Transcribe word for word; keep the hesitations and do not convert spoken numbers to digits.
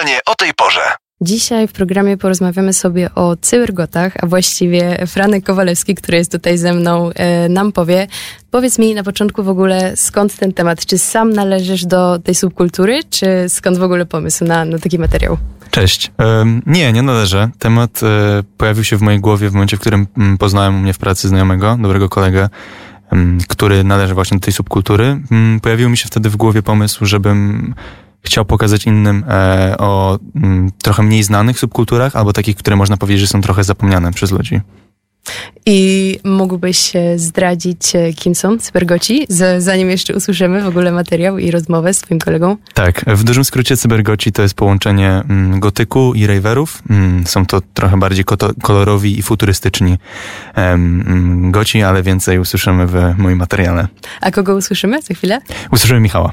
Cyberkowanie o tej porze. Dzisiaj w programie porozmawiamy sobie o cybergotach, a właściwie Franek Kowalewski, który jest tutaj ze mną, e, nam powie. Powiedz mi na początku w ogóle, skąd ten temat? Czy sam należysz do tej subkultury, czy skąd w ogóle pomysł na, na taki materiał? Cześć. Um, nie, nie należę. Temat e, pojawił się w mojej głowie w momencie, w którym m, poznałem u mnie w pracy znajomego, dobrego kolegę, m, który należy właśnie do tej subkultury. M, pojawił mi się wtedy w głowie pomysł, żebym chciał pokazać innym e, o m, trochę mniej znanych subkulturach, albo takich, które można powiedzieć, że są trochę zapomniane przez ludzi. I mógłbyś zdradzić, kim są cybergoci, z, zanim jeszcze usłyszymy w ogóle materiał i rozmowę z twoim kolegą? Tak, w dużym skrócie cybergoci to jest połączenie mm, gotyku i raverów. Mm, są to trochę bardziej koto- kolorowi i futurystyczni mm, goci, ale więcej usłyszymy w moim materiale. A kogo usłyszymy za chwilę? Usłyszymy Michała.